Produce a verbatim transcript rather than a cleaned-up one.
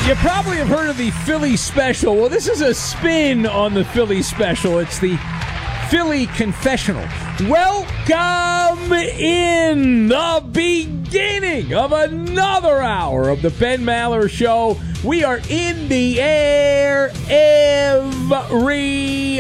You probably have heard of the Philly Special. Well, this is a spin on the Philly Special. It's the Philly Confessional. Welcome in the beginning of another hour of the Ben Maller Show. We are in the air every